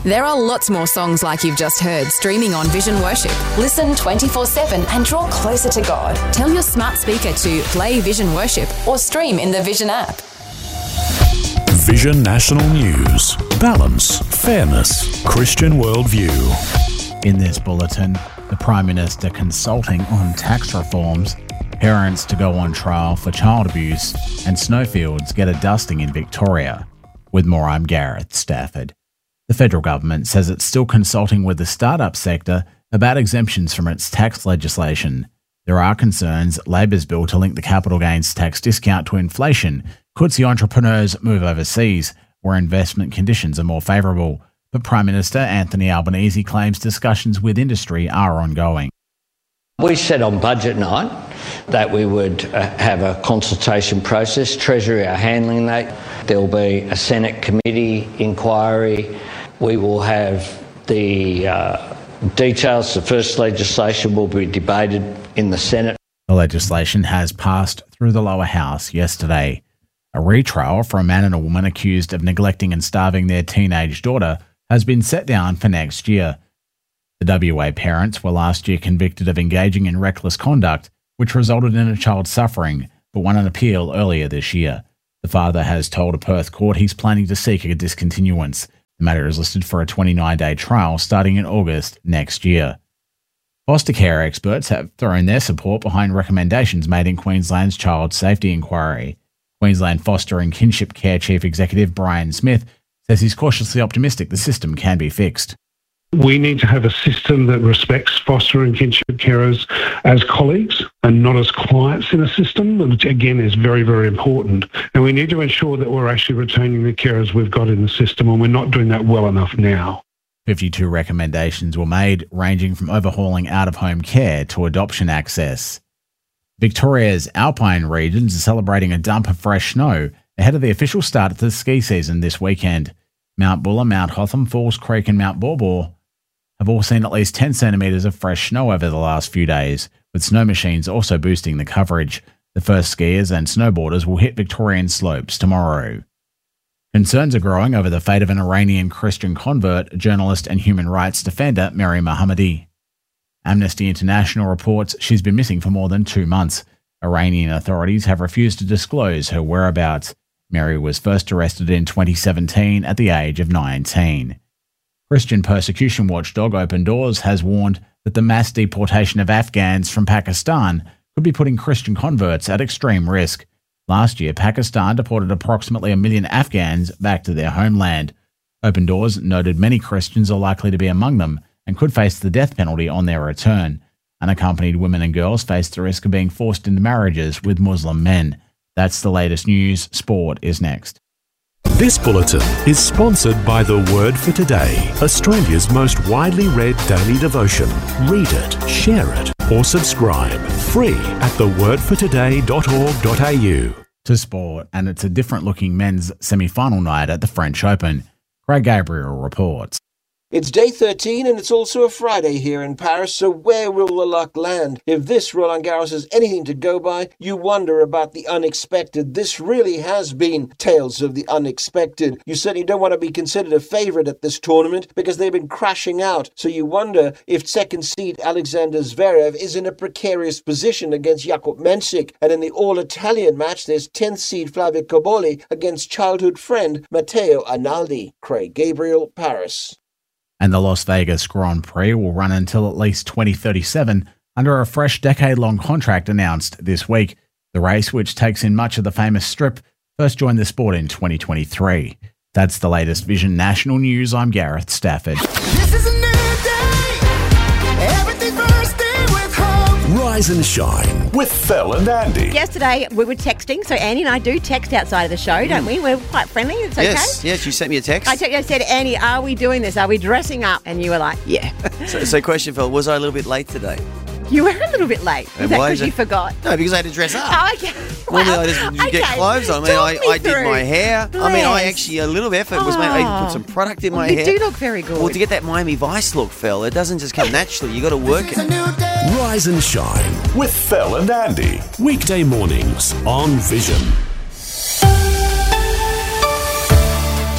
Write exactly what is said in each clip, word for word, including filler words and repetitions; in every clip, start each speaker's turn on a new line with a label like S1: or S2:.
S1: There are lots more songs like you've just heard streaming on Vision Worship. Listen twenty-four seven and draw closer to God. Tell your smart speaker to play Vision Worship or stream in the Vision app.
S2: Vision National News. Balance, fairness, Christian worldview.
S3: In this bulletin, the Prime Minister consulting on tax reforms, parents to go on trial for child abuse, and snowfields get a dusting in Victoria. With more, I'm Gareth Stafford. The federal government says it's still consulting with the startup sector about exemptions from its tax legislation. There are concerns Labor's bill to link the capital gains tax discount to inflation could see entrepreneurs move overseas, where investment conditions are more favourable. But Prime Minister Anthony Albanese claims discussions with industry are ongoing.
S4: We said on budget night that we would uh, have a consultation process. Treasury are handling that. There will be a Senate committee inquiry. We will have the uh, details. The first legislation will be debated in the Senate.
S3: The legislation has passed through the lower house yesterday. A retrial for a man and a woman accused of neglecting and starving their teenage daughter has been set down for next year. The W A parents were last year convicted of engaging in reckless conduct, which resulted in a child suffering, but won an appeal earlier this year. The father has told a Perth court he's planning to seek a discontinuance. The matter is listed for a twenty-nine day trial starting in August next year. Foster care experts have thrown their support behind recommendations made in Queensland's Child Safety Inquiry. Queensland Foster and Kinship Care Chief Executive Brian Smith says he's cautiously optimistic the system can be fixed.
S5: We need to have a system that respects foster and kinship carers as colleagues and not as clients in a system, which again is very, very important. And we need to ensure that we're actually retaining the carers we've got in the system, and we're not doing that well enough now.
S3: fifty-two recommendations were made, ranging from overhauling out-of-home care to adoption access. Victoria's alpine regions are celebrating a dump of fresh snow ahead of the official start of the ski season this weekend. Mount Buller, Mount Hotham, Falls Creek and Mount Baw have all seen at least ten centimetres of fresh snow over the last few days, with snow machines also boosting the coverage. The first skiers and snowboarders will hit Victorian slopes tomorrow. Concerns are growing over the fate of an Iranian Christian convert, journalist and human rights defender Mary Mohammadi. Amnesty International reports she's been missing for more than two months. Iranian authorities have refused to disclose her whereabouts. Mary was first arrested in twenty seventeen at the age of nineteen. Christian persecution watchdog Open Doors has warned that the mass deportation of Afghans from Pakistan could be putting Christian converts at extreme risk. Last year, Pakistan deported approximately a million Afghans back to their homeland. Open Doors noted many Christians are likely to be among them and could face the death penalty on their return. Unaccompanied women and girls face the risk of being forced into marriages with Muslim men. That's the latest news. Sport is next.
S2: This bulletin is sponsored by The Word for Today, Australia's most widely read daily devotion. Read it, share it, or subscribe. Free at the word for today dot org dot a u.
S3: To sport, and it's a different-looking men's semi-final night at the French Open. Craig Gabriel reports.
S6: It's day thirteen and it's also a Friday here in Paris, so where will the luck land? If this Roland Garros is anything to go by, you wonder about the unexpected. This really has been tales of the unexpected. You certainly don't want to be considered a favourite at this tournament because they've been crashing out, so you wonder if second seed Alexander Zverev is in a precarious position against Jakub Mensik, and in the all-Italian match there's tenth seed Flavio Cobolli against childhood friend Matteo Analdi. Craig Gabriel, Paris.
S3: And the Las Vegas Grand Prix will run until at least twenty thirty-seven under a fresh decade-long contract announced this week. The race, which takes in much of the famous strip, first joined the sport in twenty twenty-three. That's the latest Vision National News. I'm Gareth Stafford.
S7: This is a new day. Everything first day with hope.
S2: Rise and shine with Phil and Andy.
S8: Yesterday we were texting, so Andy and I do text outside of the show, don't we? We're quite friendly. It's okay.
S9: Yes, yes. You sent me a text.
S8: I, te- I said, Andy, are we doing this? Are we dressing up? And you were like, yeah.
S9: so, so, question, Phil, was I a little bit late today?
S8: You were a little bit late. Is
S9: And
S8: that
S9: why
S8: because
S9: is
S8: you
S9: it-
S8: forgot?
S9: No, because I had to dress up.
S8: Oh, okay.
S9: Normally
S8: Well,
S9: I just you get
S8: okay.
S9: clothes on. I mean,
S8: Talk
S9: I,
S8: me
S9: I did
S8: through.
S9: my hair. I mean, I
S8: Bless.
S9: actually, a little effort was made. I even put some product in my
S8: you
S9: hair.
S8: do look very good.
S9: Well, to get that Miami Vice look, Phil, it doesn't just come naturally. You got to work
S7: It's a
S9: it.
S7: new day.
S2: Rise and shine with Phil and Andy. Weekday mornings on Vision.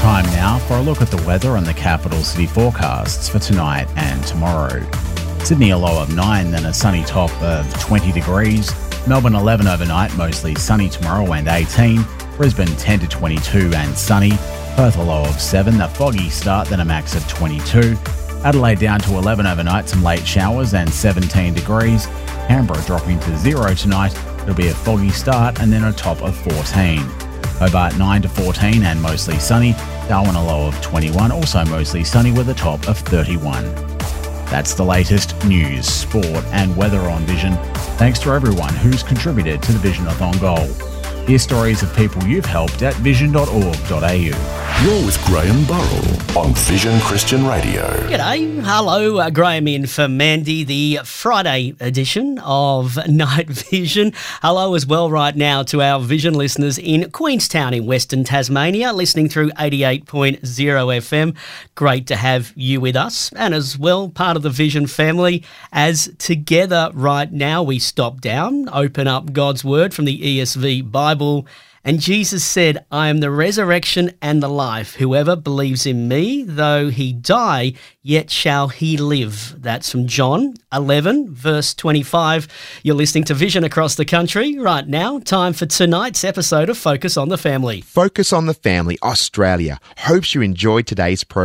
S3: Time now for a look at the weather and the capital city forecasts for tonight and tomorrow. Sydney a low of nine, then a sunny top of twenty degrees. Melbourne eleven overnight, mostly sunny tomorrow and eighteen. Brisbane ten to twenty-two and sunny. Perth a low of seven, a foggy start, then a max of twenty-two. Adelaide down to eleven overnight, some late showers and seventeen degrees. Canberra dropping to zero tonight. It'll be a foggy start and then a top of fourteen. Hobart nine to fourteen and mostly sunny. Darwin a low of twenty-one, also mostly sunny with a top of thirty-one. That's the latest news, sport and weather on Vision. Thanks to everyone who's contributed to the Visionathon goal. Hear stories of people you've helped at vision dot org dot a u.
S2: You're with Graham Burrell on Vision Christian Radio.
S10: G'day. Hello, uh, Graham in for Mandy, the Friday edition of Night Vision. Hello as well right now to our Vision listeners in Queenstown in Western Tasmania, listening through eighty-eight point oh F M. Great to have you with us, and as well part of the Vision family, as together right now we stop down, open up God's Word from the E S V Bible. And Jesus said, I am the resurrection and the life. Whoever believes in me, though he die, yet shall he live. That's from John eleven, verse twenty-five. You're listening to Vision across the country right now. Time for tonight's episode of Focus on the Family.
S11: Focus on the Family Australia hopes you enjoyed today's program.